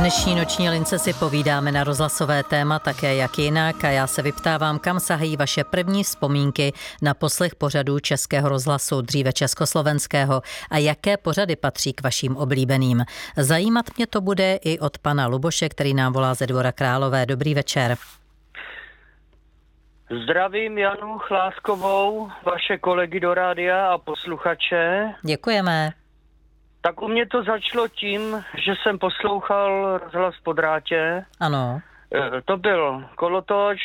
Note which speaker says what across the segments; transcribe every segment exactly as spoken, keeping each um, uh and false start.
Speaker 1: dnešní noční lince si povídáme na rozhlasové téma také jak jinak a já se vyptávám, kam sahají vaše první vzpomínky na poslech pořadů Českého rozhlasu, dříve československého, a jaké pořady patří k vašim oblíbeným. Zajímat mě to bude i od pana Luboše, který nám volá ze Dvora Králové. Dobrý večer.
Speaker 2: Zdravím Janu Chláskovou, vaše kolegy do rádia a posluchače.
Speaker 1: Děkujeme.
Speaker 2: Tak u mě to začalo tím, že jsem poslouchal rozhlas po drátě.
Speaker 1: Ano.
Speaker 2: To byl kolotoč,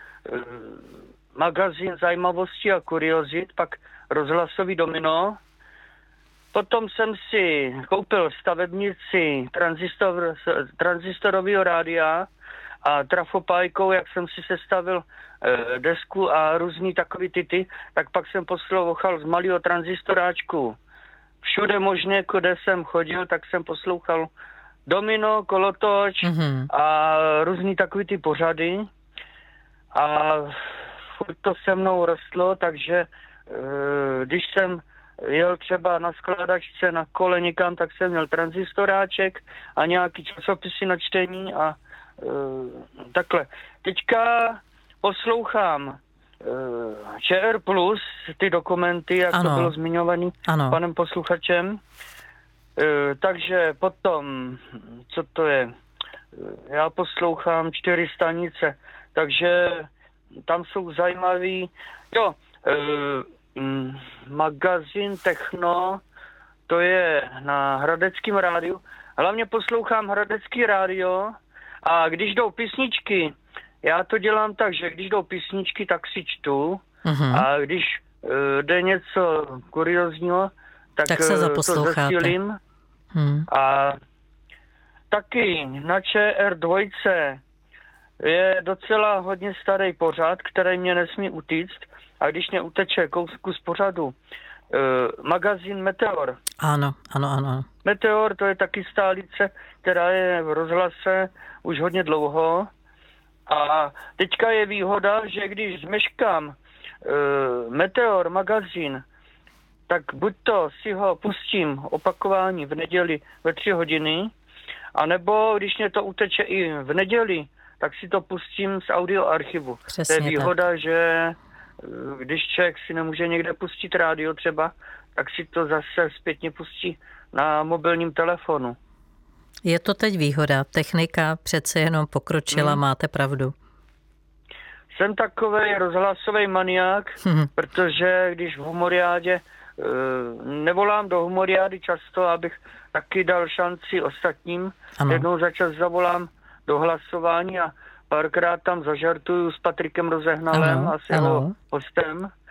Speaker 2: magazín zajímavostí a kuriozit, pak rozhlasový Domino. Potom jsem si koupil stavebnici tranzistor, tranzistorového rádia a trafopájkou, jak jsem si sestavil eh, desku a různý takový tyty, tak pak jsem poslouchal z malého tranzistoráčku. Všude možně, kde jsem chodil, tak jsem poslouchal Domino, kolotoč mm-hmm. a různý takový ty pořady. A furt to se mnou rostlo, takže eh, když jsem jel třeba na skládačce, na kole někam, tak jsem měl tranzistoráček a nějaký časopisy na čtení a Uh, takhle. Teďka poslouchám uh, ČR plus, ty dokumenty, jak ano. to bylo zmiňovaný ano. panem posluchačem. Uh, takže potom, co to je? Uh, já poslouchám čtyři stanice, takže tam jsou zajímavý. Jo, uh, um, magazín Techno, to je na Hradeckém rádiu. Hlavně poslouchám Hradecký rádio. A když jdou písničky, já to dělám tak, že když jdou písničky, tak si čtu. Uh-huh. A když uh, jde něco kuriozního, tak,
Speaker 1: tak se
Speaker 2: uh, to zasílím. Hmm. A taky na ČR dva je docela hodně starý pořad, který mě nesmí utíct. A když mě uteče kousku z pořadu, Uh, magazín Meteor.
Speaker 1: Ano, ano, ano.
Speaker 2: Meteor, to je taky stálice, která je v rozhlase už hodně dlouho. A teďka je výhoda, že když zmeškám uh, Meteor magazín, tak buď to si ho pustím opakování v neděli ve tři hodiny, anebo když mě to uteče i v neděli, tak si to pustím z audioarchivu.
Speaker 1: Přesně
Speaker 2: to je výhoda,
Speaker 1: tak.
Speaker 2: že když člověk si nemůže někde pustit rádio třeba, tak si to zase zpětně pustí na mobilním telefonu.
Speaker 1: Je to teď výhoda. Technika přece jenom pokročila, hmm. máte pravdu.
Speaker 2: Jsem takovej rozhlasový maniák, hmm. protože když v humoriádě, nevolám do humoriády často, abych taky dal šanci ostatním. Ano. Jednou za čas zavolám do hlasování a párkrát tam zažartuju s Patrikem Rozehnalem a s jeho hostem.